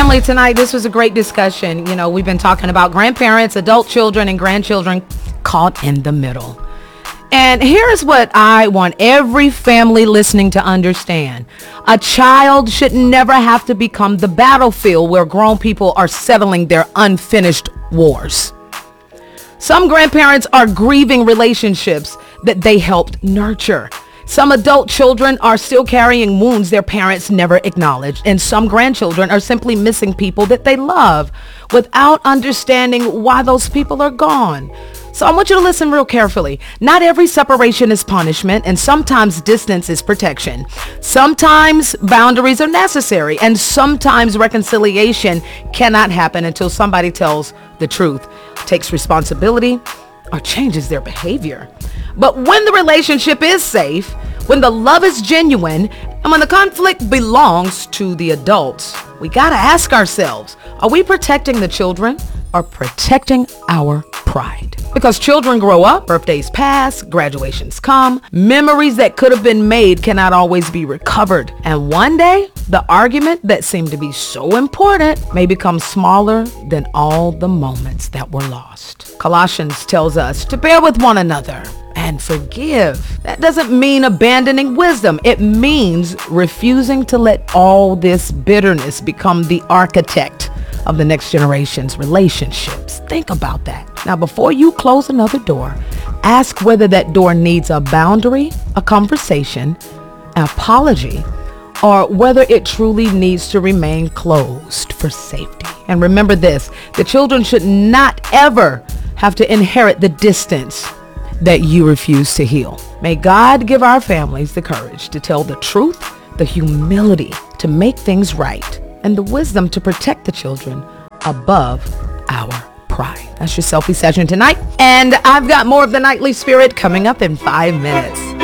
family, tonight this was a great discussion. You know, we've been talking about grandparents, adult children, and grandchildren caught in the middle. And here's what I want every family listening to understand. A child should never have to become the battlefield where grown people are settling their unfinished wars. Some grandparents are grieving relationships that they helped nurture. Some adult children are still carrying wounds their parents never acknowledged. And some grandchildren are simply missing people that they love without understanding why those people are gone. So I want you to listen real carefully. Not every separation is punishment, and sometimes distance is protection. Sometimes boundaries are necessary, and sometimes reconciliation cannot happen until somebody tells the truth, takes responsibility, or changes their behavior. But when the relationship is safe, when the love is genuine, and when the conflict belongs to the adults, we gotta ask ourselves, are we protecting the children or protecting our pride? Because children grow up, birthdays pass, graduations come, memories that could have been made cannot always be recovered. And one day, the argument that seemed to be so important may become smaller than all the moments that were lost. Colossians tells us to bear with one another and forgive. That doesn't mean abandoning wisdom. It means refusing to let all this bitterness become the architect of the next generation's relationships. Think about that. Now, before you close another door, ask whether that door needs a boundary, a conversation, an apology, or whether it truly needs to remain closed for safety. And remember this, the children should not ever have to inherit the distance that you refuse to heal. May God give our families the courage to tell the truth, the humility to make things right, and the wisdom to protect the children above our pride. That's your selfie session tonight. And I've got more of the Nightly Spirit coming up in 5 minutes.